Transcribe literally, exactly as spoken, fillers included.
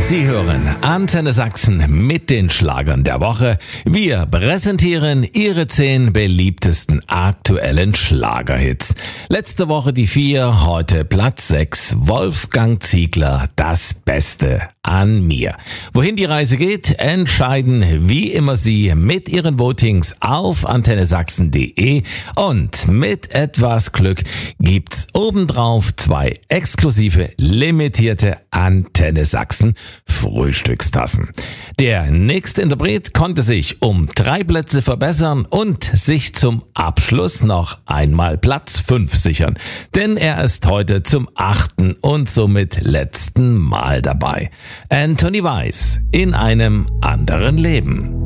Sie hören Antenne Sachsen mit den Schlagern der Woche. Wir präsentieren Ihre zehn beliebtesten aktuellen Schlagerhits. Letzte Woche die vier, heute Platz sechs. Wolfgang Ziegler, das Beste an mir. Wohin die Reise geht, entscheiden wie immer Sie mit Ihren Votings auf antenne sachsen punkt de und mit etwas Glück gibt's obendrauf zwei exklusive, limitierte Antenne Sachsen Frühstückstassen. Der nächste Interpret konnte sich um drei Plätze verbessern und sich zum Abschluss noch einmal Platz fünf sichern. Denn er ist heute zum achten und somit letzten Mal dabei. Anthony Weiss, in einem anderen Leben.